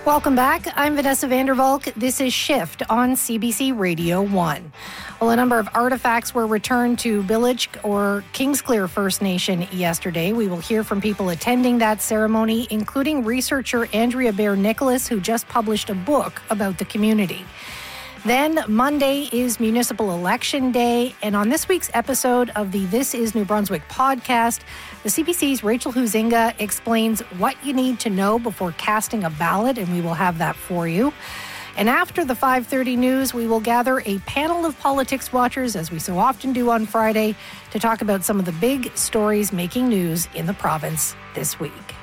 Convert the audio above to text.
Welcome back. I'm Vanessa Vandervalk. This is Shift on CBC Radio 1. Well, a number of artifacts were returned to Village or Kingsclear First Nation yesterday. We will hear from people attending that ceremony, including researcher Andrea Baer-Nicholas, who just published a book about the community. Then Monday is Municipal Election Day, and on this week's episode of the This is New Brunswick podcast, the CBC's Rachel Huizinga explains what you need to know before casting a ballot, and we will have that for you. And after the 5:30 news, we will gather a panel of politics watchers, as we so often do on Friday, to talk about some of the big stories making news in the province this week.